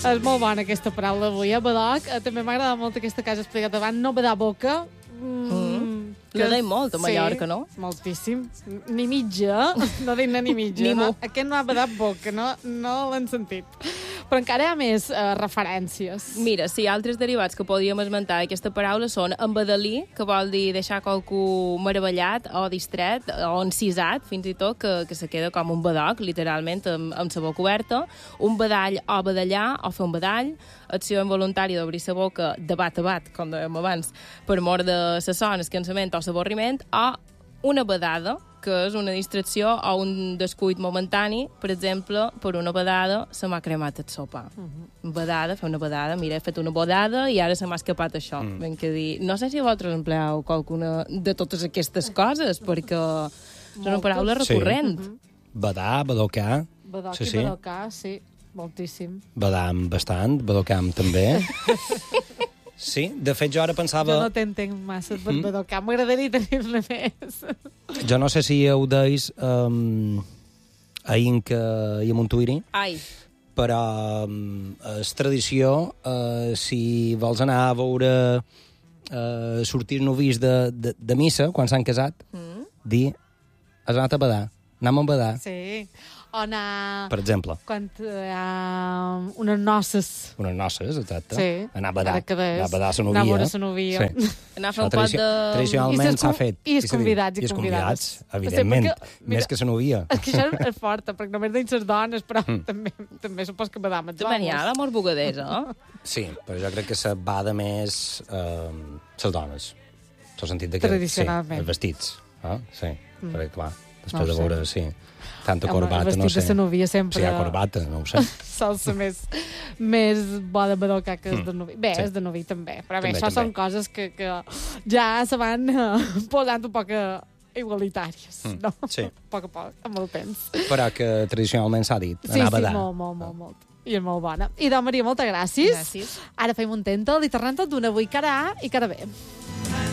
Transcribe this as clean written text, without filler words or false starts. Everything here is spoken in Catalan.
És molt bona aquesta paraula avui, badoc. També m'ha agradat molt aquesta que has explicat abans, no badar boca. La deim molt a Mallorca, no? Moltíssim. Ni mitja, no dic ni mitja. Ni no, mu. aquest no ha badat boca, no l'han sentit. Però encara hi ha més referències. Mira, sí, altres derivats que podríem esmentar d'aquesta paraula són embadalir, que vol dir deixar qualcú meravellat o distret o encisat, fins i tot, que se queda com un badoc, literalment, amb la boca oberta. Un badall o badallar o fer un badall. Acció involuntària d'obrir la boca de bat a bat, com dèiem abans, per mort de la son, escansament o l'avorriment, o una badada, que és una distracció o un descuit momentani. Per exemple, per una badada se m'ha cremat el sopar. Badada, fer una badada, mira, he fet una badada i ara se m'ha escapat això. Ben que dir, no sé si vosaltres empleeu qualcuna de totes aquestes coses, perquè és una paraula recurrent. Badar, badocar. Badoc i badocar, sí, moltíssim. Badam bastant, badocam també. Sí, de fet jo ara pensava... Jo no t'entenc massa per badocar, m'agradaria tenir-ne més. Jo no sé si heu deis ahir que hi ha un tuiri, Ai, però és tradició, si vols anar a veure sortir novís de missa, quan s'han casat, dir, has anat a badar, anem a badar, Sí, o anar... per exemple. Quan hi ha unes noces. Unes noces, exacte. Sí. Anar a badar, Ara que ves, anar a badar a la anar a novia. veure la novia. Sí. anar a fer Això un pot de... Tradicionalment s'ha fet. I els convidats i els convidades. evidentment, Sí, perquè, més que la novia. És que això és forta, perquè només deien les dones, però també supos que badam els També n'hi ha l'amor bugadesa, eh? Sí, però jo crec que se bada més les dones. En el sentit de que... Tradicionalment. Sí, els vestits. Sí, perquè clar, No després ho de veure, sí, tanta corbata, el no vestit sé. de la novia sempre... Si hi ha corbata, no ho sé. Sol ser més bo de badocar que és de novi. Bé, Sí. és de novi també, però bé, També, això són també. coses que ja se van posant un poc igualitàries, no? Sí. A poc, amb el temps. Però que tradicionalment s'ha dit, Sí, anar a sí, badar. molt. I és molt bona. I doncs, Maria, moltes gràcies. Gràcies. Ara fem un tèntal i tornem tot d'una avui cara A i cara B.